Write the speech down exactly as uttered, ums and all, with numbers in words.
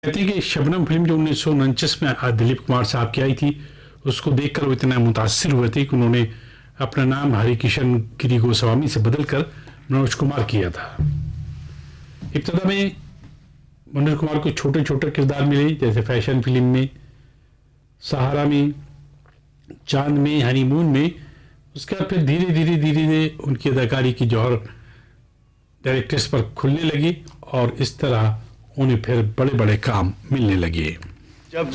कहते हैं कि शबनम फिल्म जो उन्नीस सौ उनचास में आ- दिलीप कुमार साहब की आई थी, उसको देखकर वो इतना मुतासिर हुए थे कि उन्होंने अपना नाम हरि किशन गिरी गोस्वामी से बदलकर मनोज कुमार किया था। इब्तदा में मनोज कुमार को छोटे छोटे किरदार मिले, जैसे फैशन फिल्म में, सहारा में, चांद में, हनीमून में। उसके बाद फिर धीरे धीरे धीरे धीरे उनकी अदाकारी की जौहर डायरेक्टर्स पर खुलने लगी और इस तरह उन्हें फिर बड़े बड़े काम मिलने लगे।